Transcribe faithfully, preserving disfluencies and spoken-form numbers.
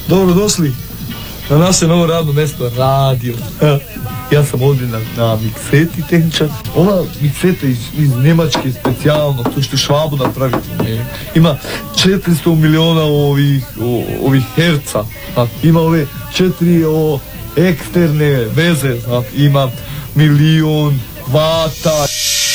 Dobro došli na naše novo radno mjesto, radio. Ja sam ovdje na, na mikseti tehničar. Ova mikseta iz, iz Njemačke specijalno, to što Švabu napraviti. Ne? Ima četiristo miliona ovih, o, ovih herca. A, ima ove četiri o, eksterne veze. A, ima milion vata.